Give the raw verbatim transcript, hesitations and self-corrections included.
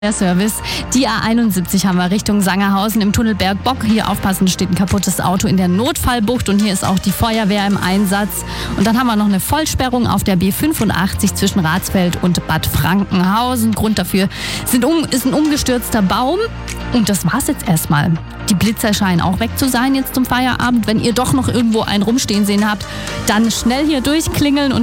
Der Service. Die A einundsiebzig haben wir Richtung Sangerhausen im Tunnel Bergbock. Hier aufpassen, steht ein kaputtes Auto in der Notfallbucht und hier ist auch die Feuerwehr im Einsatz. Und dann haben wir noch eine Vollsperrung auf der B fünfundachtzig zwischen Ratsfeld und Bad Frankenhausen. Grund dafür sind um, ist ein umgestürzter Baum. Und das war's jetzt erstmal. Die Blitzer scheinen auch weg zu sein jetzt zum Feierabend. Wenn ihr doch noch irgendwo einen rumstehen sehen habt, dann schnell hier durchklingeln und